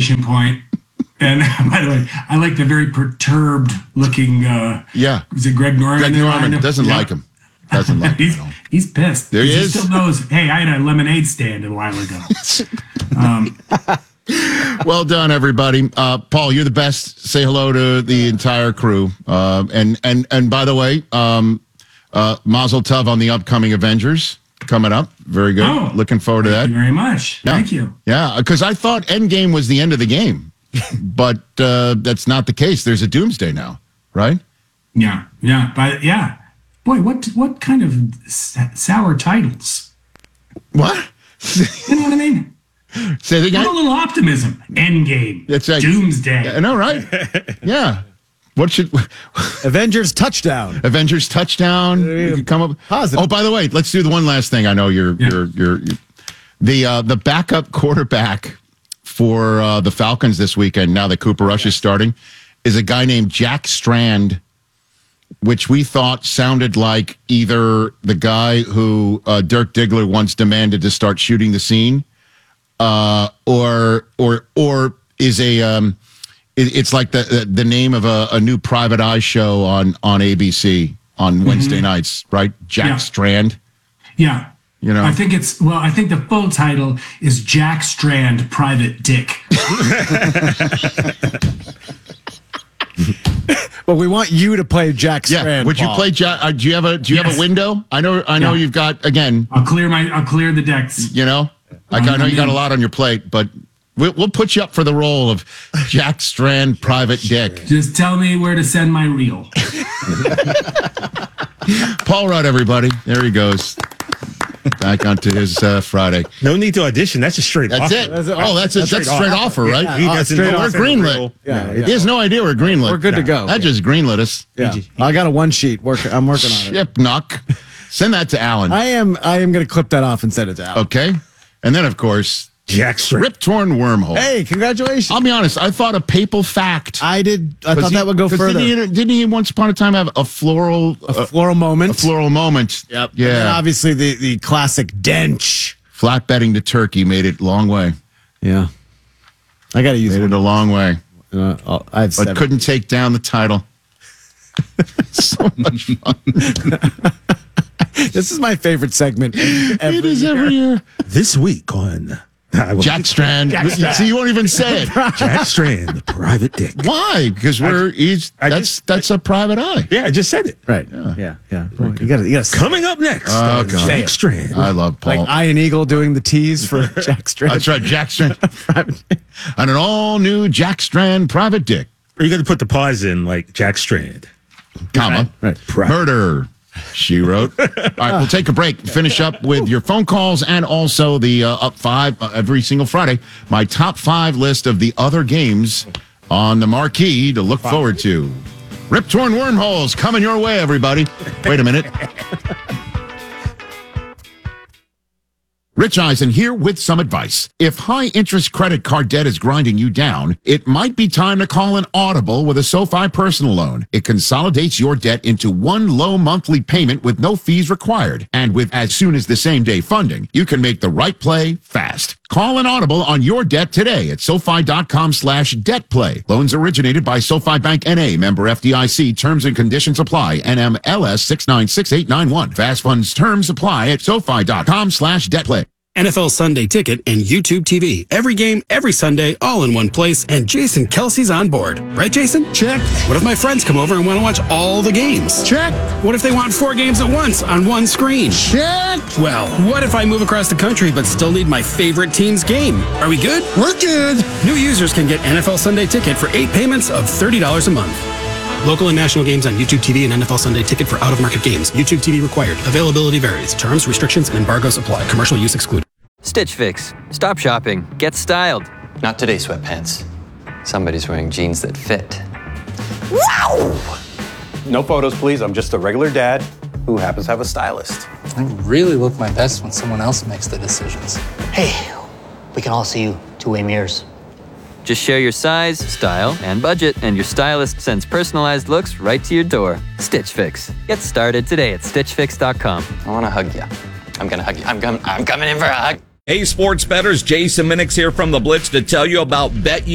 exclamation point. And by the way, I like the very perturbed looking. Is it Greg Norman? Greg Norman doesn't like him. Doesn't like him. He's pissed. There he is. He still knows. Hey, I had a lemonade stand a while ago. Well done, everybody. Paul, you're the best. Say hello to the entire crew. And by the way, Mazel Tov on the upcoming Avengers coming up. Very good. Oh, looking forward to that. Thank you very much. Yeah. Thank you. Yeah, because I thought Endgame was the end of the game, but that's not the case. There's a Doomsday now, right? Yeah. Boy, what kind of sour titles? What? You know what I mean? Say it again. A little optimism. Endgame. That's right. Doomsday. I know, right? Yeah. What should Avengers Touchdown? Avengers Touchdown. You can come up positive. Oh, by the way, let's do the one last thing. I know you're the backup quarterback for the Falcons this weekend. Now that Cooper Rush is starting, is a guy named Jack Strand, which we thought sounded like either the guy who Dirk Diggler once demanded to start shooting the scene, or is a it's like the name of a new Private Eye show on ABC on Wednesday nights, right? Jack Strand. Yeah. You know, I think the full title is Jack Strand, Private Dick. Well, we want you to play Jack Strand. Yeah. Would you play Jack? Do you have a window? I know you've got, again. I'll clear the decks. You know, I know you got a lot on your plate, but we'll put you up for the role of Jack Strand, Private Dick. Just tell me where to send my reel. Paul Rudd, everybody. There he goes. Back onto his Friday. No need to audition. That's a straight offer. That's it. That's a straight offer, right? Yeah, we're greenlit. He has no idea we're greenlit. We're good to go. That just greenlit us. Yeah. I got a one sheet. I'm working on it. Ship knock. Send that to Alan. I am going to clip that off and send it to Alan. Okay. And then, of course, Jack Strand. Rip Torn Wormhole. Hey, congratulations. I'll be honest. I thought a papal fact. I did. I thought that would go further. Didn't he once upon a time have a floral moment? A floral moment. Yep. Yeah. And obviously the classic dench. Flat betting to Turkey made it a long way. Yeah. I got to use it a long way. But couldn't take down the title. So much fun. This is my favorite segment. It is every year. This week on Jack Strand. See, you won't even say it. Jack Strand, the Private Dick. Why? Because that's a private eye. Yeah, I just said it. Right. Yeah. Well, you got coming up next. Oh, God. Jack Strand. I love Paul. Like Iron Eagle doing the tease for Jack Strand. That's right, Jack Strand. And an all new Jack Strand Private Dick. Or you got to put the pause in like Jack Strand, comma, right. Murder. She wrote. All right, we'll take a break. Finish up with your phone calls and also the Up 5 every single Friday. My top 5 list of the other games on the marquee to look forward to. Rip Torn Wormholes coming your way, everybody. Wait a minute. Rich Eisen here with some advice. If high-interest credit card debt is grinding you down, it might be time to call an audible with a SoFi personal loan. It consolidates your debt into one low monthly payment with no fees required. And with as soon as the same-day funding, you can make the right play fast. Call an audible on your debt today at SoFi.com/debtplay. Loans originated by SoFi Bank N.A., member FDIC. Terms and conditions apply. NMLS 696891. Fast funds terms apply at SoFi.com/debtplay. NFL Sunday Ticket and YouTube TV. Every game, every Sunday, all in one place, and Jason Kelsey's on board. Right, Jason? Check. What if my friends come over and want to watch all the games? Check. What if they want 4 games at once on one screen? Check. Well, what if I move across the country but still need my favorite team's game? Are we good? We're good. New users can get NFL Sunday Ticket for 8 payments of $30 a month. Local and national games on YouTube TV and NFL Sunday Ticket for out-of-market games. YouTube TV required. Availability varies. Terms, restrictions, and embargoes apply. Commercial use excluded. Stitch Fix. Stop shopping. Get styled. Not today, sweatpants. Somebody's wearing jeans that fit. Wow! No photos, please. I'm just a regular dad who happens to have a stylist. I really look my best when someone else makes the decisions. Hey, we can all see you two-way mirrors. Just share your size, style, and budget, and your stylist sends personalized looks right to your door. Stitch Fix. Get started today at StitchFix.com. I want to hug you. I'm going to hug you. I'm coming in for a hug. Hey, sports bettors, Jason Minix here from The Blitz to tell you about